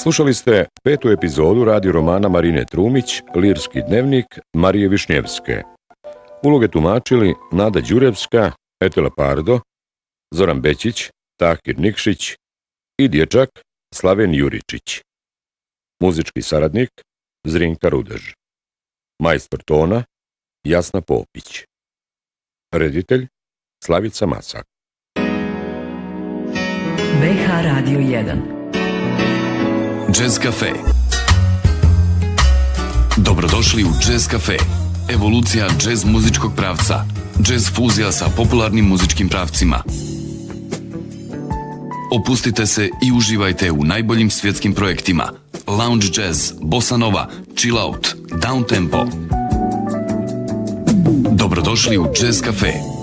Slušali ste 5. epizodu radio romana Marine Trumić, Lirski dnevnik Marije Višnjevske. Uloge tumačili Nada Đurevska, Etela Pardo, Zoran Bećić, Tahir Nikšić i dječak Slaven Juričić. Muzički saradnik Zrinka Rudež. Majstor tona Jasna Popić. Reditelj Slavica Masak. BH Radio 1 Jazz Cafe. Dobrodošli u Jazz Cafe. Evolucija jazz muzičkog pravca. Jazz fuzija sa popularnim muzičkim pravcima. Opustite se i uživajte u najboljim svjetskim projektima. Lounge jazz, bossa nova, chill out, down tempo. Dobrodošli u Jazz Cafe.